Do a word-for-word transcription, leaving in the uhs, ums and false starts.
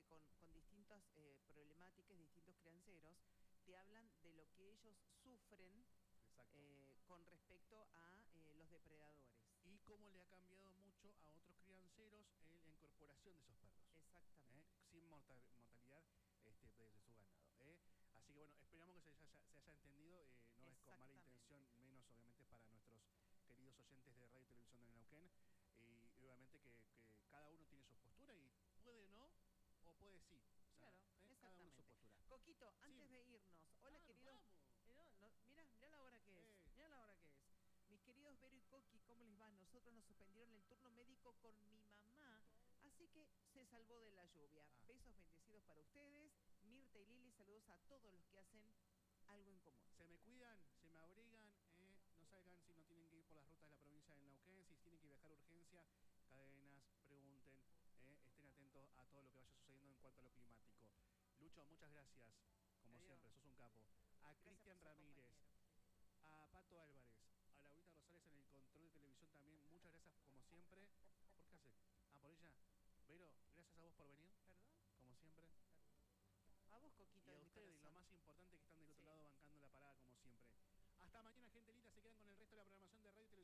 con, con distintas eh, problemáticas, distintos crianceros, te hablan de lo que ellos sufren eh, con respecto a eh, los depredadores. Y cómo le ha cambiado mucho a otros crianceros en la incorporación de esos perros. Exactamente. ¿Eh? Sin mortal, mortalidad este, de su ganado. ¿eh? Así que bueno, esperamos que se haya, se haya entendido, eh, no es con mala intención, menos obviamente para nuestros queridos oyentes de Radio y Televisión de Neuquén, y obviamente que, que cada uno tiene su postura y puede no, o puede sí. O sea, Claro, ¿eh? exactamente. Cada uno su postura. Coquito, antes sí. de irnos, hola claro, queridos. Vamos. Eh, no, no, mirá, mirá la hora que es. Eh. Mirá la hora que es. Mis queridos Vero y Coqui, ¿cómo les va? Nosotros nos suspendieron el turno médico con mi mamá, así que se salvó de la lluvia. Ah. Besos bendecidos para ustedes. Mirta y Lili, saludos a todos los que hacen algo en común. Se me cuidan, se me abrigan, eh, no salgan si no tienen que ir por las rutas de la provincia de Neuquén, si tienen que viajar a urgencia, cadenas, pregunten, eh, estén atentos a todo lo que vaya sucediendo en cuanto a lo climático. Lucho, muchas gracias, como Adiós. siempre, sos un capo. A Cristian Ramírez, a Pato Álvarez, a Laurita Rosales en el control de televisión también, muchas gracias como siempre. ¿Por qué hace? Ah, por ella. Vero, gracias a vos por venir. ¿Perdón? Como siempre. A vos, Coquito, y a de ustedes, mi y lo más importante, que están del otro sí. lado bancando la parada como siempre. Hasta mañana, gente linda, se quedan con el resto de la programación de Radio y Televisión.